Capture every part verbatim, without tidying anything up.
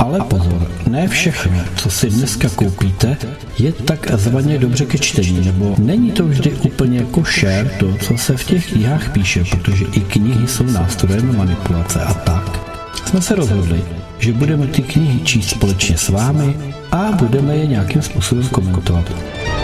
Ale pozor, ne všechno, co si dneska koupíte, je takzvaně dobře ke čtení, nebo není to vždy úplně košer to, co se v těch knihách píše, protože i knihy jsou nástrojem manipulace a tak. Jsme se rozhodli, že budeme ty knihy číst společně s vámi a budeme je nějakým způsobem komentovat.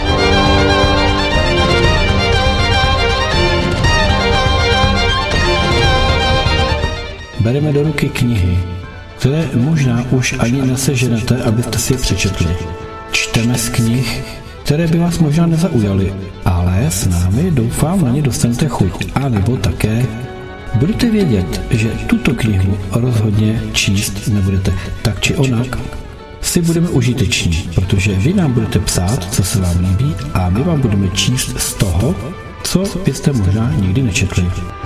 Bereme do ruky knihy, které možná už ani neseženete, abyste si je přečetli. Čteme z knih, které by vás možná nezaujaly, ale s námi doufám na ně dostanete chuť. A nebo také budete vědět, že tuto knihu rozhodně číst nebudete. Tak či onak si budeme užiteční, protože vy nám budete psát, co se vám líbí, a my vám budeme číst z toho, co byste možná nikdy nečetli.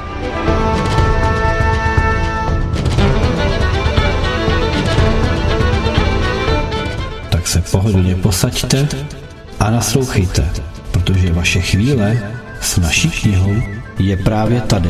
Tak se pohodlně posaďte a naslouchejte, protože vaše chvíle s naší knihou je právě tady.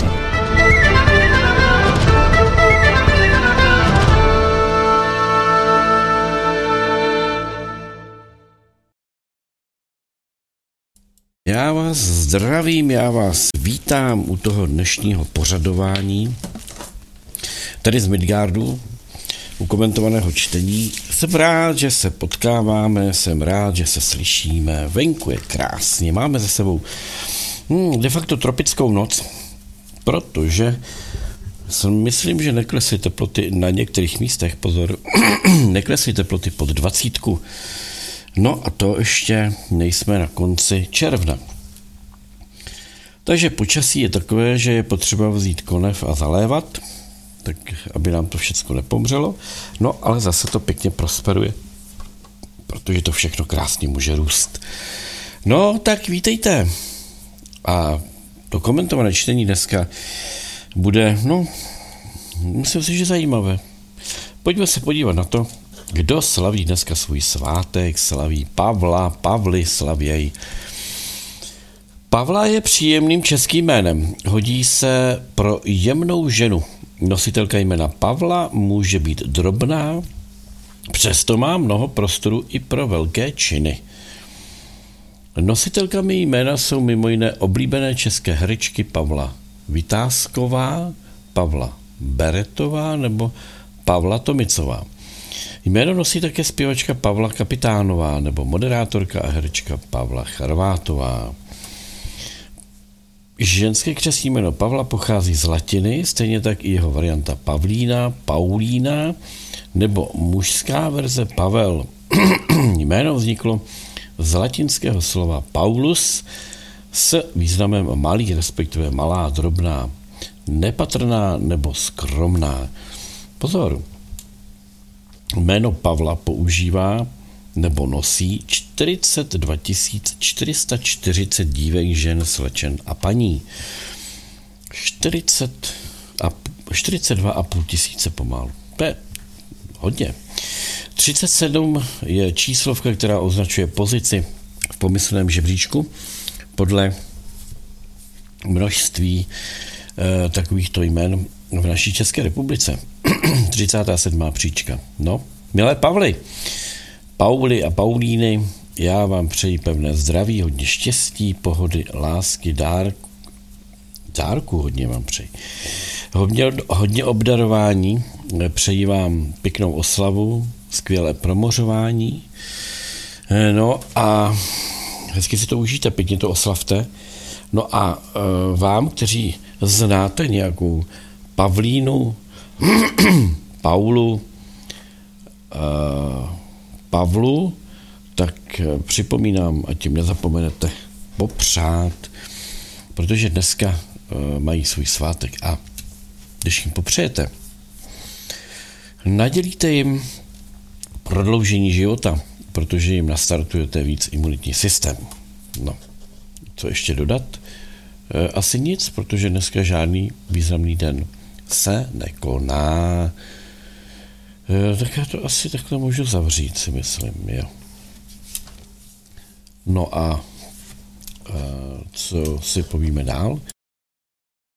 Já vás zdravím, já vás vítám u toho dnešního pořadování. Tady z Midgardu, u komentovaného čtení. Jsem rád, že se potkáváme, jsem rád, že se slyšíme. Venku je krásně, máme za sebou hmm, de facto tropickou noc, protože myslím, že neklesly teploty na některých místech, pozor, neklesly teploty pod dvacítku. No a to ještě nejsme na konci června. Takže počasí je takové, že je potřeba vzít konev a zalévat, tak aby nám to všechno nepomřelo. No ale zase to pěkně prosperuje, protože to všechno krásně může růst. No tak vítejte. A to komentované čtení dneska bude, no, myslím si, že zajímavé. Pojďme se podívat na to, kdo slaví dneska svůj svátek, slaví Pavla, Pavly slavěj. Pavla je příjemným českým jménem. Hodí se pro jemnou ženu. Nositelka jména Pavla může být drobná, přesto má mnoho prostoru i pro velké činy. Nositelkami jména jsou mimo jiné oblíbené české herečky Pavla Vitásková, Pavla Beretová nebo Pavla Tomicová. Jméno nosí také zpěvačka Pavla Kapitánová nebo moderátorka a herečka Pavla Charvátová. Ženské křestní jméno Pavla pochází z latiny, stejně tak i jeho varianta Pavlína, Paulína nebo mužská verze Pavel. Jméno vzniklo z latinského slova Paulus s významem malý, respektive malá, drobná, nepatrná nebo skromná. Pozor, jméno Pavla používá nebo nosí čtyřicet dva tisíc čtyři sta čtyřicet dívek, žen, slečen a paní. čtyřicet a, čtyřicet dva a půl tisíce pomalu. To je hodně. třicet sedm je číslovka, která označuje pozici v pomyslném žebříčku podle množství e, takovýchto jmen v naší České republice. třicátá sedmá příčka. No, milé Pavly, Pauly a Paulíny, já vám přeji pevné zdraví, hodně štěstí, pohody, lásky, dárku, dárku hodně vám přeji. Hodně, hodně obdarování, přeji vám pěknou oslavu, skvělé promořování, no a hezky si to užijte, pěkně to oslavte. No a e, vám, kteří znáte nějakou Pavlínu, Paulu, uh, Pavlu, tak připomínám, ať jim nezapomenete popřát, protože dneska uh, mají svůj svátek a když jim popřejete, nadělíte jim prodloužení života, protože jim nastartujete víc imunitní systém. No, co ještě dodat? Uh, asi nic, protože dneska žádný významný den se nekoná. E, tak já to asi takhle můžu zavřít, si myslím, jo. No a e, co si povíme dál?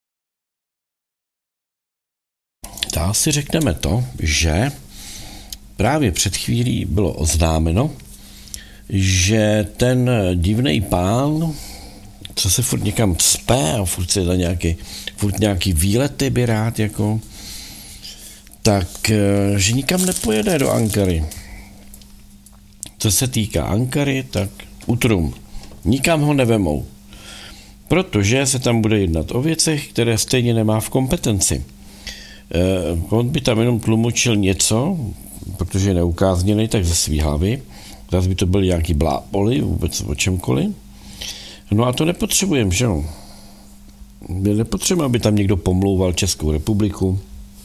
Dál si řekneme to, že právě před chvílí bylo oznámeno, že ten divný pán, co se furt někam cpe a furt se na nějaký, furt nějaký výlety by rád, jako, tak že nikam nepojede do Ankary. Co se týká Ankary, tak utrum. Nikam ho nevemou. Protože se tam bude jednat o věcech, které stejně nemá v kompetenci. On by tam jenom tlumočil něco, protože je neukázněný, tak ze svý hlavy. Zase by to byly nějaký bláboli, vůbec o čemkoliv. No a to nepotřebujeme, že jo? Nepotřebujeme, aby tam někdo pomlouval Českou republiku.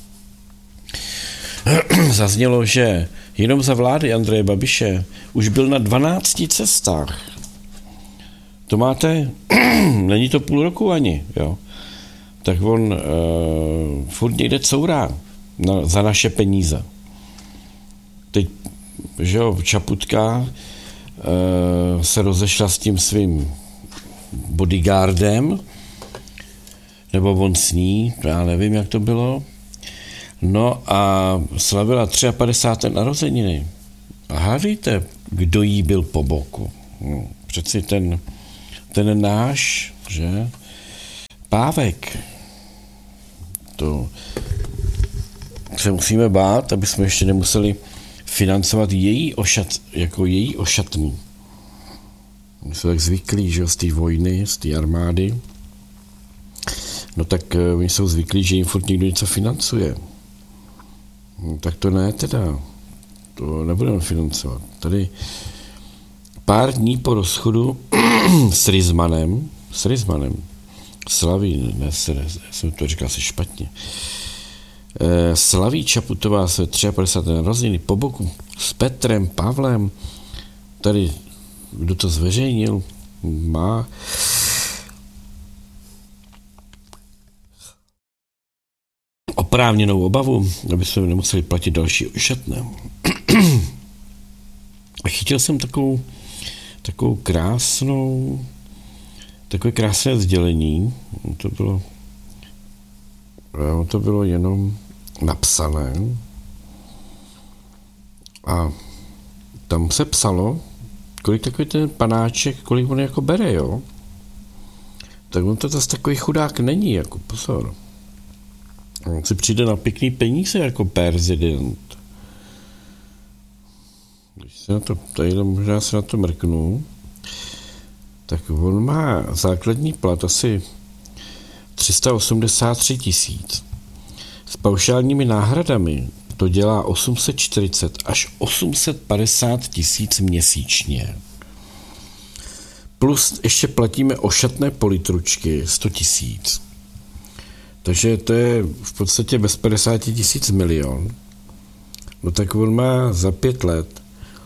Zaznělo, že jenom za vlády Andreje Babiše už byl na dvanácti cestách. To máte, není to půl roku ani, jo. Tak on uh, furt někde courá na, za naše peníze. Teď, že jo, Čaputka uh, se rozešla s tím svým bodyguardem, nebo on s ní, já nevím, jak to bylo. No a slavila padesát tři narozeniny. A hádejte, kdo jí byl po boku. No, přeci ten, ten náš, že, Pávek. To se musíme bát, aby jsme ještě nemuseli financovat její ošat, jako její ošatný. Oni jsou tak zvyklí, že z té vojny, z té armády. No tak uh, oni jsou zvyklí, že jim furt někdo něco financuje. No, tak to ne teda. To nebudeme financovat. Tady pár dní po rozchodu s Ryzmanem, s Ryzmanem, slaví, ne, ne, jsem to říkal asi špatně, e, slaví Čaputová se padesát tři narozeniny po boku s Petrem, Pavlem, tady, kdo to zveřejnil, má oprávněnou obavu, aby jsme nemuseli platit další ošatné. A chytil jsem takovou, takovou krásnou, takové krásné sdělení. To bylo, to bylo jenom napsané. A tam se psalo, kolik takový ten panáček, kolik on jako bere, jo. Tak on to zase takový chudák není, jako pozor. On si přijde na pěkný peníze jako prezident. Když se na to, tady možná se na to mrknu, tak on má základní plat asi tři sta osmdesát tři tisíc. S paušálními náhradami to dělá osm set čtyřicet až osm set padesát tisíc měsíčně. Plus ještě platíme ošatné politručky sto tisíc. Takže to je v podstatě bez padesát tisíc milion. No tak on má za pět let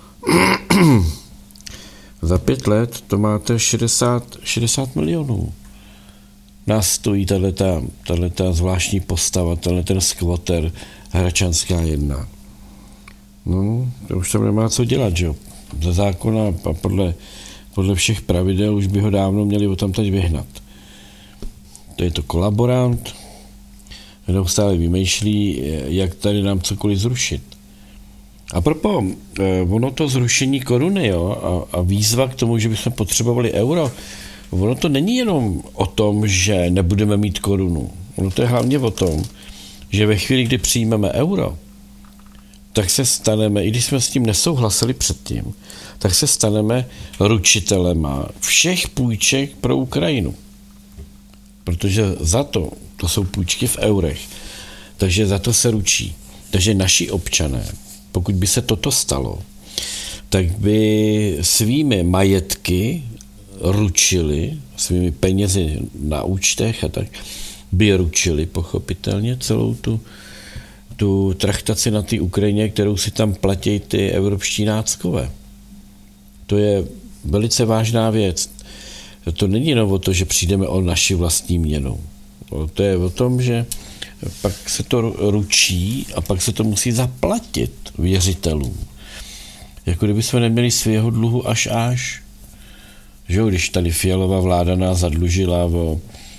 za pět let to máte šedesát, šedesát milionů. Nás stojí tato zvláštní postava, tenhle ten skvoter Hračanská jedna. No, to už tam nemá co dělat, že jo. Za zákona a podle, podle všech pravidel už by ho dávno měli o tam teď vyhnat. To je to kolaborant, neustále vymýšlí, jak tady nám cokoliv zrušit. A propo, ono to zrušení koruny, jo, a, a výzva k tomu, že bychom potřebovali euro, ono to není jenom o tom, že nebudeme mít korunu. Ono to je hlavně o tom, že ve chvíli, kdy přijmeme euro, tak se staneme, i když jsme s tím nesouhlasili předtím, tak se staneme ručitelema všech půjček pro Ukrajinu. Protože za to, to jsou půjčky v eurech, takže za to se ručí. Takže naši občané, pokud by se toto stalo, tak by svými majetky ručili, svými penězi na účtech a tak, by ručili pochopitelně celou tu, tu trachtaci na té Ukrajině, kterou si tam platí ty evropští náckové. To je velice vážná věc. To není jenom o to, že přijdeme o naši vlastní měnu. To je o tom, že pak se to ručí a pak se to musí zaplatit věřitelům. Jako kdyby jsme neměli svého dluhu až až. Že jo, když tady Fialová vláda nás zadlužila o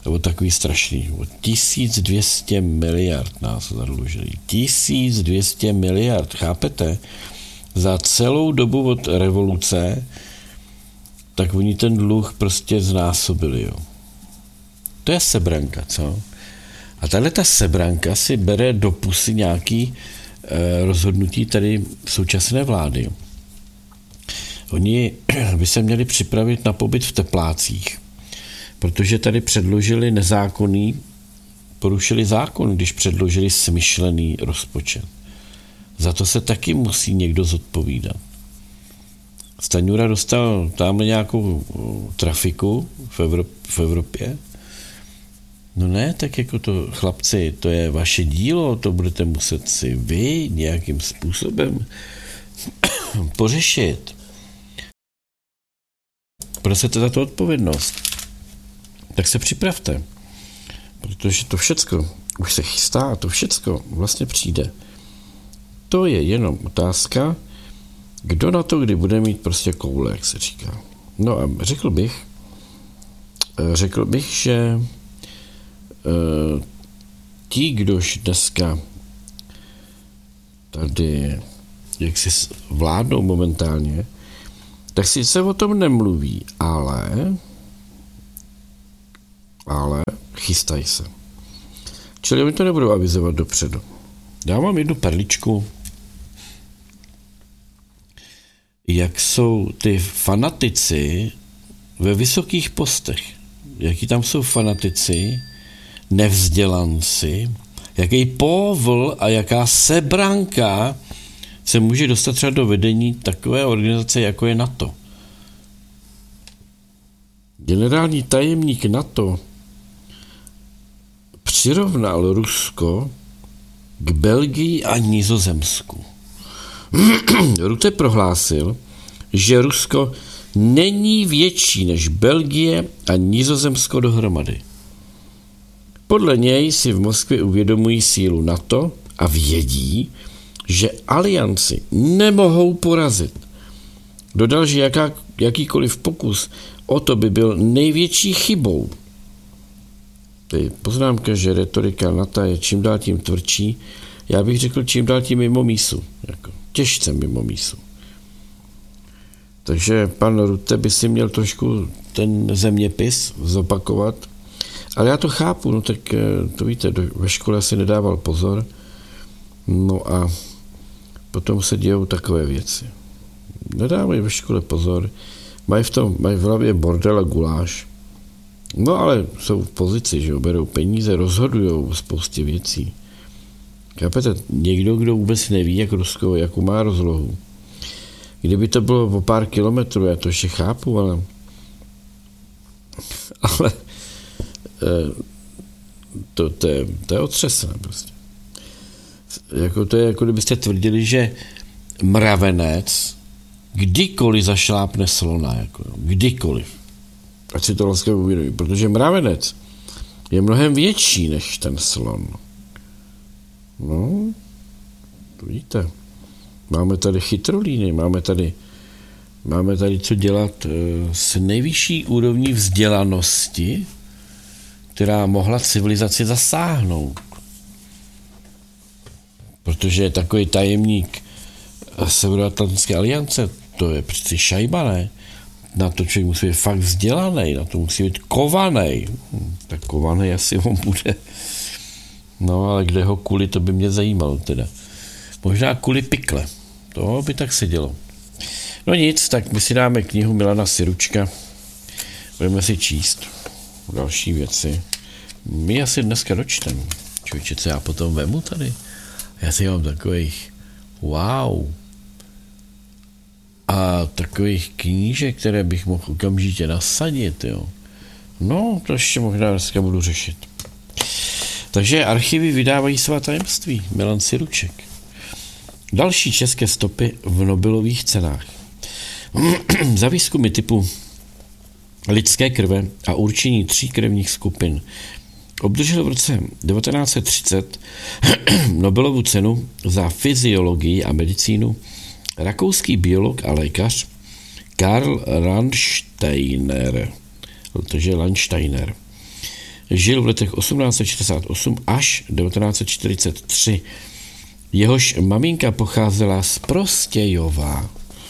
nebo takový strašný, tisíc dvě stě miliard nás zadlužili. tisíc dvě stě miliard, chápete? Za celou dobu od revoluce, tak oni ten dluh prostě znásobili, jo. To je sebranka, co? A tahle ta sebranka si bere do pusy nějaký eh, rozhodnutí tady současné vlády, jo. Oni by se měli připravit na pobyt v teplácích, protože tady předložili nezákonný, porušili zákon, když předložili smyšlený rozpočet. Za to se taky musí někdo zodpovídat. Stanjura dostal tamhle nějakou trafiku v, Evrop, v Evropě. No ne, tak jako to, chlapci, to je vaše dílo, to budete muset si vy nějakým způsobem pořešit. Prosete za to odpovědnost. Tak se připravte, protože to všecko už se chystá a to všecko vlastně přijde. To je jenom otázka, kdo na to kdy bude mít prostě koule, jak se říká. No a řekl bych, řekl bych, že ti, kdož dneska tady jak si vládnou momentálně, tak si se o tom nemluví, ale ale chystají se. Čili oni to nebudou avizovat dopředu. Já mám jednu perličku, jak jsou ty fanatici ve vysokých postech. Jaký tam jsou fanatici, nevzdělanci, jaký povl a jaká sebranka se může dostat třeba do vedení takové organizace, jako je NATO. Generální tajemník NATO přirovnal Rusko k Belgii a Nizozemsku. Rutte prohlásil, že Rusko není větší než Belgie a Nizozemsko dohromady. Podle něj si v Moskvě uvědomují sílu NATO a vědí, že alianci nemohou porazit. Dodal, že jaká, jakýkoliv pokus o to by byl největší chybou. To je poznámka, že retorika NATO je čím dál tím tvrdší. Já bych řekl čím dál tím mimo mísu. Jako těžce mimo mísu. Takže pan Rutte by si měl trošku ten zeměpis zopakovat. Ale já to chápu, no tak to víte, ve škole si nedával pozor. No a potom se dějou takové věci. Nedávají ve škole pozor, mají v tom, mají v hlavě bordel a guláš. No ale jsou v pozici, že berou peníze, rozhodujou o spoustě věcí. Chápete, někdo, kdo vůbec neví, jak Rusko, jakou má rozlohu. Kdyby to bylo o pár kilometrů, já to ještě chápu, ale ale to, to, je, to je otřesné prostě. Jako to je, jako kdybyste tvrdili, že mravenec kdykoliv zašlápne slona, jako, kdykoliv. Ať si to laskavě uvědomí, protože mravenec je mnohem větší než ten slon. No, to víte. Máme tady chytrolíny, máme tady, máme tady co dělat s nejvyšší úrovní vzdělanosti, která mohla civilizaci zasáhnout. Protože takový tajemník Severoatlantické aliance, to je přeci šajba, ne? Na to člověk musí být fakt vzdělaný, na to musí být kovaný. Hm, tak kovaný asi on bude. No, ale kde ho kuli, to by mě zajímalo teda. Možná kuli pikle. To by tak sedělo. No nic, tak my si dáme knihu Milana Syručka. Budeme si číst další věci. My asi dneska dočteme. Člověče, co já potom vemu tady? Já si mám takových wow. A takových knížek, které bych mohl okamžitě nasadit, jo. No, to ještě možná dneska budu řešit. Takže archivy vydávají svá tajemství. Milan Syruček. Další české stopy v Nobelových cenách. Za výzkumy typu lidské krve a určení tří krevních skupin obdržel v roce devatenáct set třicet Nobelovu cenu za fyziologii a medicínu rakouský biolog a lékař Karl Landsteiner, protože Landsteiner. žil v letech osmnáct set šedesát osm až devatenáct set čtyřicet tři. Jehož maminka pocházela z Prostějova.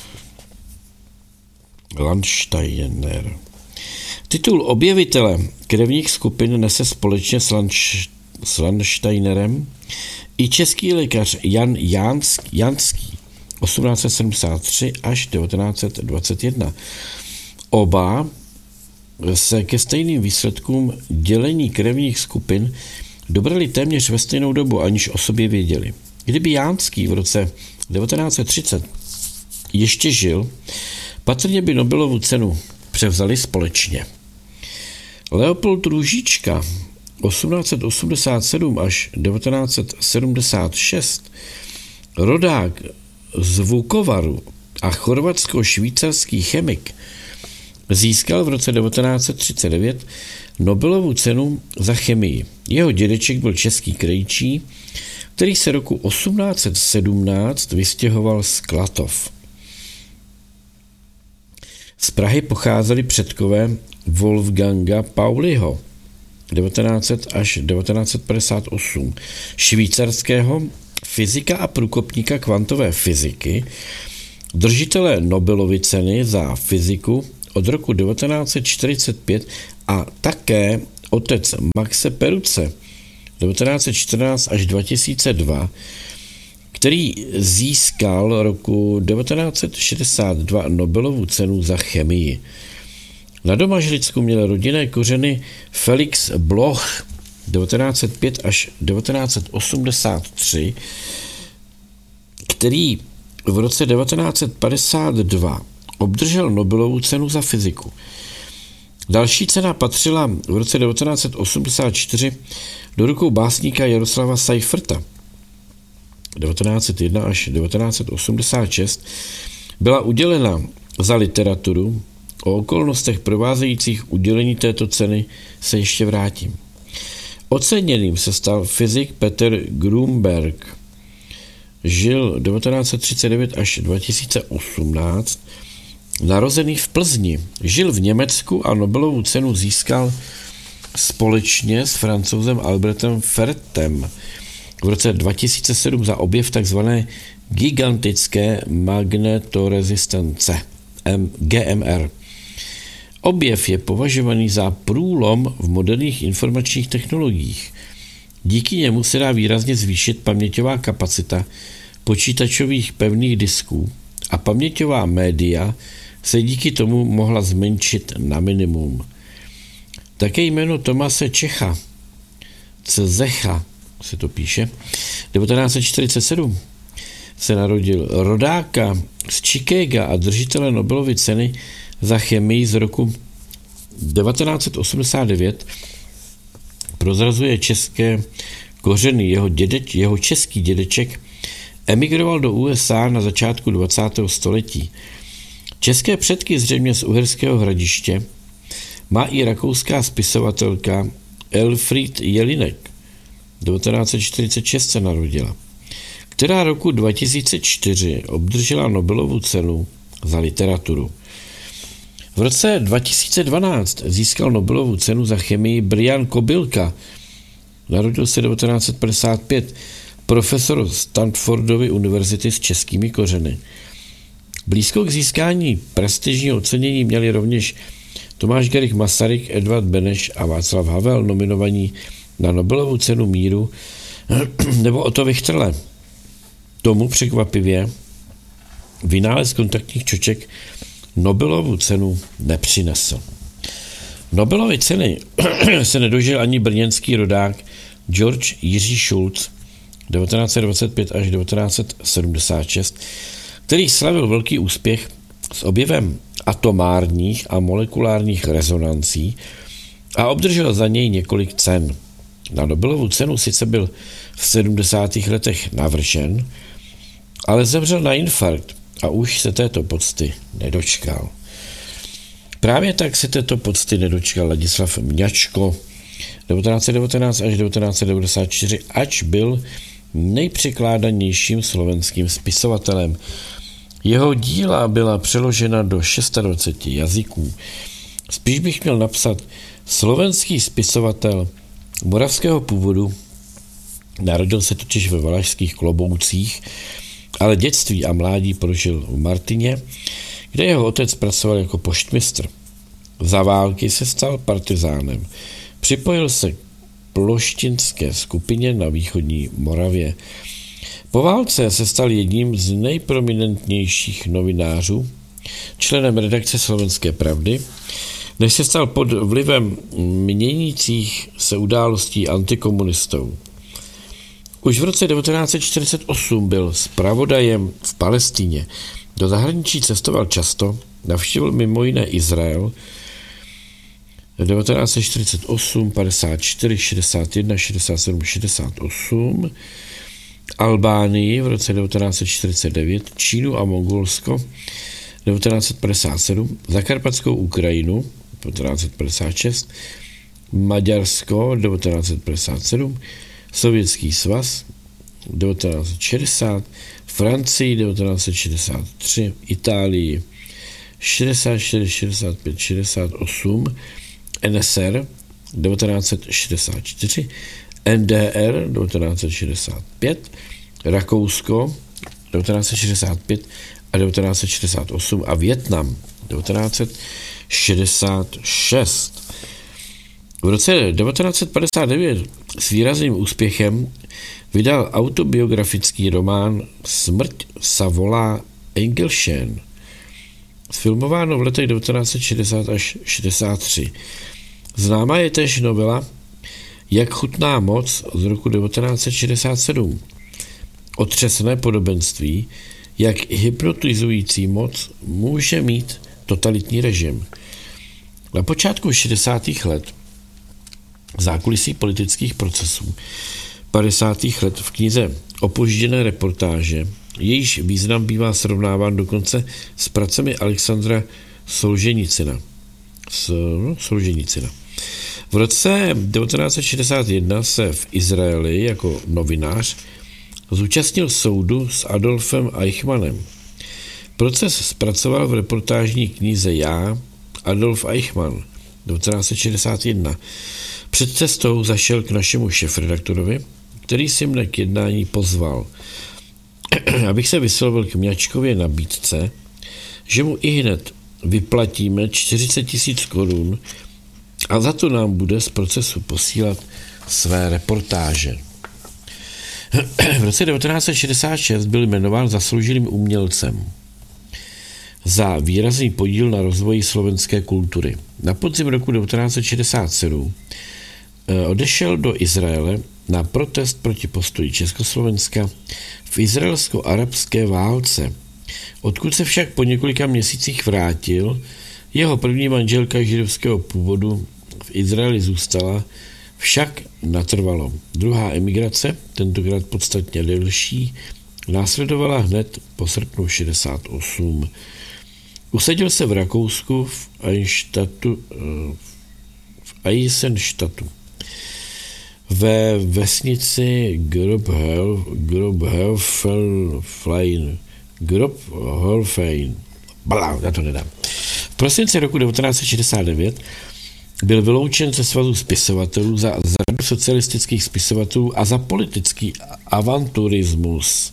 Landsteiner. Titul objevitele krevních skupin nese společně s, Landš, s Landsteinerem i český lékař Jan Janský, Janský osmnáct set sedmdesát tři až devatenáct set dvacet jedna. Oba se ke stejným výsledkům dělení krevních skupin dobrali téměř ve stejnou dobu, aniž o sobě věděli. Kdyby Janský v roce devatenáct set třicet ještě žil, patrně by Nobelovu cenu převzali společně. Leopold Růžička osmnáct set osmdesát sedm až devatenáct set sedmdesát šest, rodák z Vukovaru a chorvatsko-švýcarský chemik, získal v roce devatenáct set třicet devět Nobelovu cenu za chemii. Jeho dědeček byl český krejčí, který se roku osmnáct set sedmnáct vystěhoval z Klatov. Z Prahy pocházeli předkové Wolfganga Pauliho devatenáct set až devatenáct set padesát osm, švýcarského fyzika a průkopníka kvantové fyziky, držitele Nobelovy ceny za fyziku od roku devatenáct set čtyřicet pět a také otec Maxe Perutze devatenáct set čtrnáct až dva tisíce dva, který získal roku devatenáct set šedesát dva Nobelovu cenu za chemii. Na Domažlicku měl rodinné kořeny Felix Bloch devatenáct set pět až devatenáct set osmdesát tři, který v roce devatenáct set padesát dva obdržel Nobelovu cenu za fyziku. Další cena patřila v roce devatenáct set osmdesát čtyři do rukou básníka Jaroslava Seiferta. devatenáct set jedna až devatenáct set osmdesát šest byla udělena za literaturu. O okolnostech provázejících udělení této ceny se ještě vrátím. Oceněným se stal fyzik Peter Grünberg. Žil devatenáct set třicet devět až dva tisíce osmnáct, narozený v Plzni. Žil v Německu a Nobelovu cenu získal společně s Francouzem Albertem Fertem v roce dva tisíce sedm za objev takzvané gigantické magnetorezistence G M R. Objev je považovaný za průlom v moderních informačních technologiích. Díky němu se dá výrazně zvýšit paměťová kapacita počítačových pevných disků a paměťová média se díky tomu mohla zmenšit na minimum. Také jméno Tomase Čecha, Cezecha se to píše, devatenáct set čtyřicet sedm se narodil, rodáka z Chicaga a držitele Nobelovy ceny za chemii z roku devatenáct set osmdesát devět, prozrazuje české kořeny. Jeho, dědeč, jeho český dědeček emigroval do U S A na začátku dvacátého století. České předky zřejmě z Uherského Hradiště má i rakouská spisovatelka Elfried Jelinek, devatenáct set čtyřicet šest se narodila, která roku dva tisíce čtyři obdržela Nobelovu cenu za literaturu. V roce dva tisíce dvanáct získal Nobelovu cenu za chemii Brian Kobylka. Narodil se devatenáct set padesát pět, profesor Stanfordovy univerzity s českými kořeny. Blízko k získání prestižního ocenění měli rovněž Tomáš Garrigue Masaryk, Edvard Beneš a Václav Havel, nominovaní na Nobelovu cenu míru, nebo Otto Wichterle. Tomu překvapivě vynález kontaktních čoček Nobelovu cenu nepřinesl. Nobelovy ceny se nedožil ani brněnský rodák George Jiří Schulz devatenáct set dvacet pět až devatenáct set sedmdesát šest, který slavil velký úspěch s objevem atomárních a molekulárních rezonancí a obdržel za něj několik cen. Na Nobelovu cenu sice byl v sedmdesátých letech navržen, ale zemřel na infarkt a už se této pocty nedočkal. Právě tak se této pocty nedočkal Ladislav Mňačko devatenáct set devatenáct až devatenáct set devadesát čtyři, ač byl nejpřekládanějším slovenským spisovatelem. Jeho díla byla přeložena do dvaceti šesti jazyků. Spíš bych měl napsat Slovenský spisovatel moravského původu, narodil se totiž ve Valašských Kloboucích, ale dětství a mládí prožil v Martině, kde jeho otec pracoval jako poštmistr. Za války se stal partizánem. Připojil se k ploštinské skupině na východní Moravě. Po válce se stal jedním z nejprominentnějších novinářů, členem redakce Slovenské pravdy, než se stal pod vlivem měnících se událostí antikomunistou. Už v roce devatenáct set čtyřicet osm byl zpravodajem v Palestíně. Do zahraničí cestoval často, navštívil mimo jiné Izrael devatenáct set čtyřicet osm, padesát čtyři, šedesát jedna, šedesát sedm, šedesát osm, Albánii v roce devatenáct set čtyřicet devět, Čínu a Mongolsko devatenáct set padesát sedm, Zakarpatskou Ukrajinu devatenáct set padesát šest, Maďarsko devatenáct set padesát sedm, Sovětský svaz devatenáct set šedesát, Francii devatenáct set šedesát tři, Itálii šedesát čtyři, šedesát pět, šedesát osm, N S R devatenáct set šedesát čtyři, N D R devatenáct set šedesát pět, Rakousko devatenáct set šedesát pět a devatenáct set šedesát osm a Vietnam devatenáct set šedesát šest. V roce devatenáct set padesát devět s výrazným úspěchem vydal autobiografický román Smrť sa volá Engelschen. Sfilmováno v letech devatenáct set šedesát až šedesát tři. Známá je též novela Jak chutná moc z roku devatenáct set šedesát sedm. Otřesné podobenství, jak hypnotizující moc může mít totalitní režim. Na počátku šedesátých let zákulisí politických procesů padesátých let v knize Opožděné reportáže, jejíž význam bývá srovnáván dokonce s pracemi Alexandra Solženicina. S, no, Solženicina. V roce devatenáct set šedesát jedna se v Izraeli jako novinář zúčastnil soudu s Adolfem Eichmannem. Proces zpracoval v reportážní knize Já, Adolf Eichmann, devatenáct set šedesát jedna. Před cestou zašel k našemu šefredaktorovi, který si mne k jednání pozval, abych se vyslovil k Mňačkově nabídce, že mu i hned vyplatíme čtyřicet tisíc korun a za to nám bude z procesu posílat své reportáže. V roce devatenáct set šedesát šest byl jmenován zasloužilým umělcem za výrazný podíl na rozvoji slovenské kultury. Na podzim roku devatenáct set šedesát sedm odešel do Izraele na protest proti postoji Československa v izraelsko-arabské válce, odkud se však po několika měsících vrátil. Jeho první manželka židovského původu v Izraeli zůstala, však natrvalo. Druhá emigrace, tentokrát podstatně delší, následovala hned po srpnu šedesát osm. Usadil se v Rakousku v Eisenstadtu, v Eisenstadtu. Ve vesnici Grobhelfein. Grobhelfein. Bla, já to nedám. V prosinci roku devatenáct set šedesát devět byl vyloučen ze svazu spisovatelů za zradu socialistických spisovatelů a za politický avanturismus.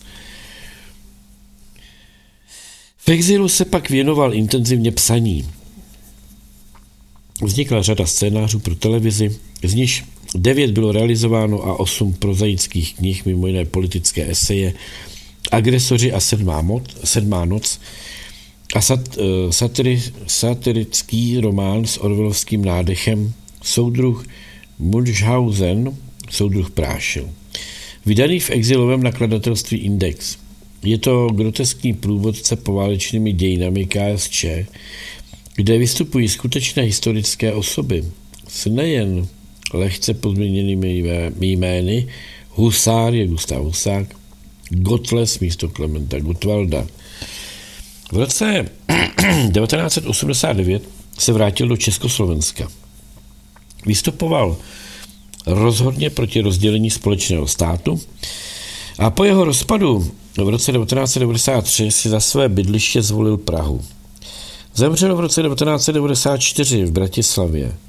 V exilu se pak věnoval intenzivně psaní. Vznikla řada scénářů pro televizi, z nichž devět bylo realizováno a osm prozaických knih, mimo jiné politické eseje, Agresoři a sedmá, moc, sedmá noc a sat, satiri, satirický román s orwellovským nádechem Soudruh Munchausen, Soudruh Prášil, vydaný v exilovém nakladatelství Index. Je to groteskní průvodce poválečnými dějinami K S Č, kde vystupují skutečné historické osoby s nejen lehce pozměněnými jmény. Husár je Gustav Husák, Gotles místo Klementa Gottwalda. V roce devatenáct set osmdesát devět se vrátil do Československa. Vystupoval rozhodně proti rozdělení společného státu a po jeho rozpadu v roce devatenáct set devadesát tři si za své bydliště zvolil Prahu. Zemřel v roce devatenáct set devadesát čtyři v Bratislavě.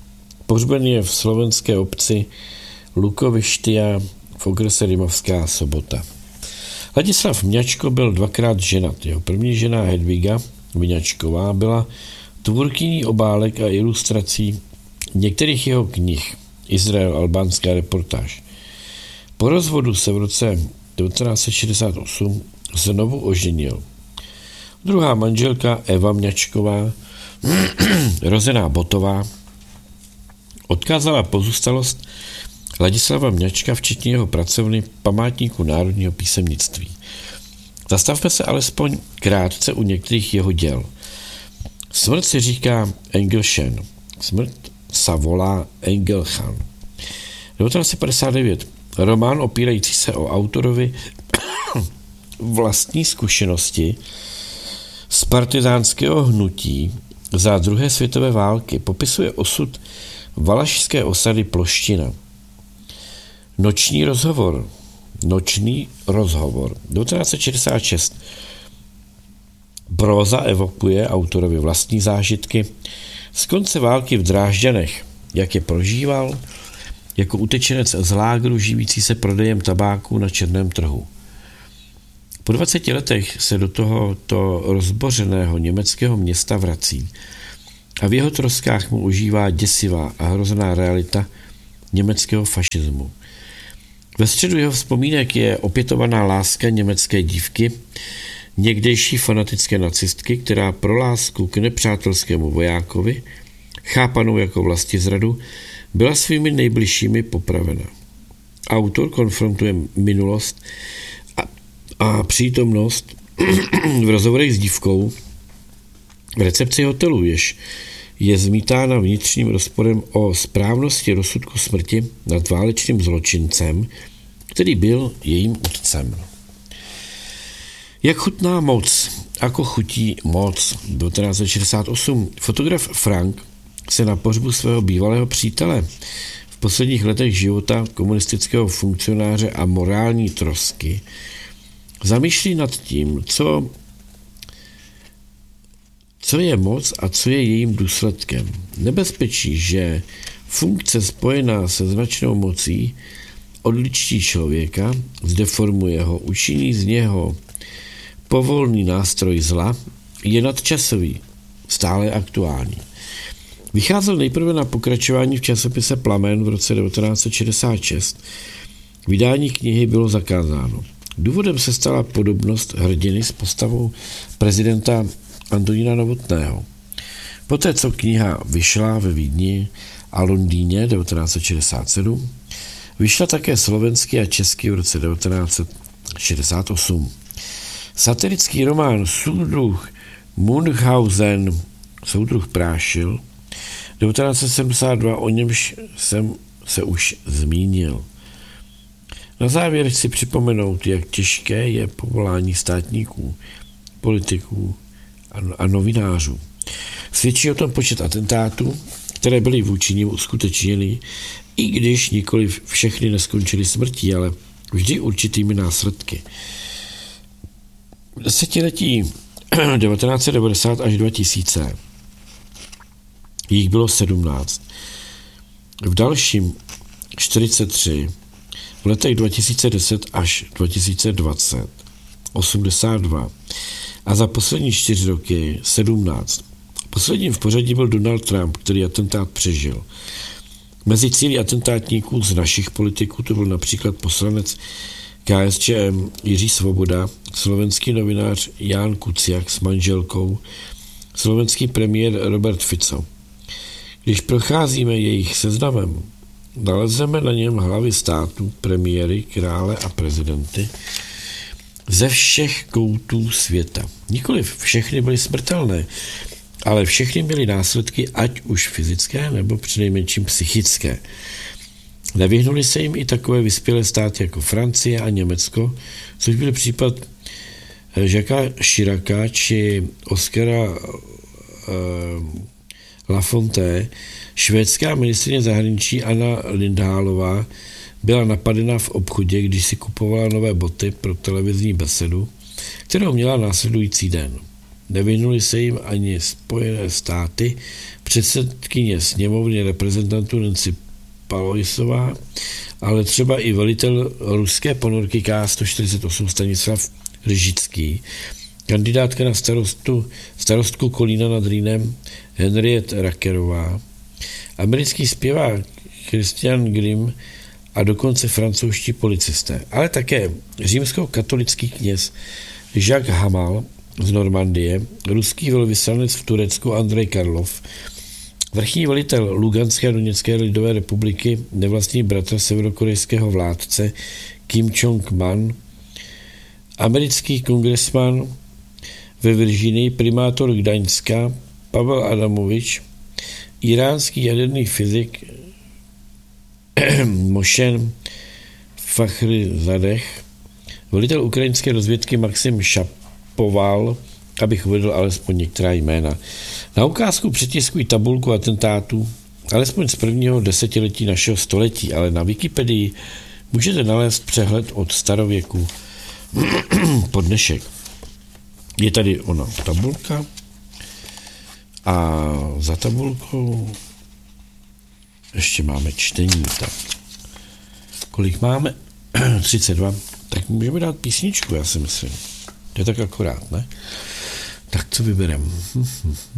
Pohřben je v slovenské obci Lukovištia v okrese Rimavská Sobota. Ladislav Mňačko byl dvakrát ženat. Jeho první žena Hedviga Mňačková byla tvůrkyní obálek a ilustrací některých jeho knih. Izrael, albánská reportáž. Po rozvodu se v roce devatenáct set šedesát osm znovu oženil. Druhá manželka Eva Mňačková, rozená Botová, odkázala pozůstalost Ladislava Mňačka, včetně jeho pracovny Památníku národního písemnictví. Zastavme se alespoň krátce u některých jeho děl. Smrt se říká Engelschen, smrt sa volá Engelchan. devatenáct set padesát devět. Román opírající se o autorovi vlastní zkušenosti z partizánského hnutí za druhé světové války popisuje osud valašské osady Ploština. Noční rozhovor. Noční rozhovor. devatenáct set šedesát šest. Próza evokuje autorovi vlastní zážitky z konce války v Drážďanech, jak je prožíval jako utečenec z lágru živící se prodejem tabáku na černém trhu. Po dvaceti letech se do tohoto rozbořeného německého města vrací a v jeho troskách mu užívá děsivá a hrozná realita německého fašismu. Ve středu jeho vzpomínek je opětovaná láska německé dívky, někdejší fanatické nacistky, která pro lásku k nepřátelskému vojákovi, chápanou jako vlastizradu, byla svými nejbližšími popravena. Autor konfrontuje minulost a, a přítomnost v rozhovorech s dívkou v recepci hotelu, jež je zmítána vnitřním rozporem o správnosti rozsudku smrti nad válečným zločincem, který byl jejím otcem. Jak chutná moc, ako chutí moc. devatenáct set šedesát osm. Fotograf Frank se na pohřbu svého bývalého přítele v posledních letech života komunistického funkcionáře a morální trosky zamýšlí nad tím, co, co je moc a co je jejím důsledkem. Nebezpečí, že funkce spojená se značnou mocí odličí člověka, zdeformuje ho, učiní z něho povolný nástroj zla, je nadčasový, stále aktuální. Vycházel nejprve na pokračování v časopise Plamen v roce devatenáct set šedesát šest. Vydání knihy bylo zakázáno. Důvodem se stala podobnost hrdiny s postavou prezidenta Antonína Novotného. Poté, co kniha vyšla ve Vídni a Londýně devatenáct set šedesát sedm, vyšla také slovensky a česky v roce devatenáct set šedesát osm. Satirický román Soudruh Munchausen, Soudruh Prášil, devatenáct set sedmdesát dva, o němž jsem se už zmínil. Na závěr chci připomenout, jak těžké je povolání státníků, politiků a novinářů. Svědčí o tom počet atentátů, které byly vůči nim uskutečněny, i když nikoli všechny neskončily smrtí, ale vždy určitými následky. Desetiletí devatenáct set devadesát až dva tisíce jich bylo sedmnáct. V dalším čtyřicet tři, v letech dva tisíce deset až dva tisíce dvacet osmdesát dva a za poslední čtyři roky sedmnáct. Posledním v pořadí byl Donald Trump, který atentát přežil. Mezi cíli atentátníků z našich politiků to byl například poslanec K S Č M Jiří Svoboda, slovenský novinář Ján Kuciak s manželkou, slovenský premiér Robert Fico. Když procházíme jejich seznamem, nalezeme na něm hlavy států, premiéry, krále a prezidenty ze všech koutů světa. Nikoliv všechny byly smrtelné, ale všechny měly následky, ať už fyzické nebo přinejmenším psychické. Nevyhnuli se jim i takové vyspělé státy jako Francie a Německo, což byl případ Jacquesa Chiraca či Oskara uh, Lafonté. Švédská ministryně zahraničí Anna Lindhálová byla napadena v obchodě, když si kupovala nové boty pro televizní besedu, kterou měla následující den. Nevyhnuli se jim ani Spojené státy, předsedkyně sněmovny reprezentantů Nancy Pelosi, ale třeba i velitel ruské ponorky K sto čtyřicet osm Stanislav Ryžický, kandidátka na starostu, starostku Kolína nad Rýnem Henriette Rackerová, americký zpěvák Christian Grimm a dokonce francouzští policisté, ale také římskokatolický kněz Jacques Hamal z Normandie, ruský velvyslanec v Turecku Andrej Karlov, vrchní velitel Luganské a Doněcké lidové republiky, nevlastní bratr severokorejského vládce Kim Jong-man, americký kongresman ve Virginii, primátor Gdaňska Pavel Adamovič, iránský jaderný fyzik Mošen Fakhrizadeh, velitel ukrajinské rozvědky Maxim Šapoval, abych uvedl alespoň některá jména. Na ukázku přitiskují tabulku atentátů, alespoň z prvního desetiletí našeho století, ale na Wikipedii můžete nalézt přehled od starověku po dnešek. Je tady ona tabulka a za tabulkou ještě máme čtení. Tak. Kolik máme? třicet dva. Tak můžeme dát písničku, já si myslím. To je tak akorát, ne? Tak co vybereme?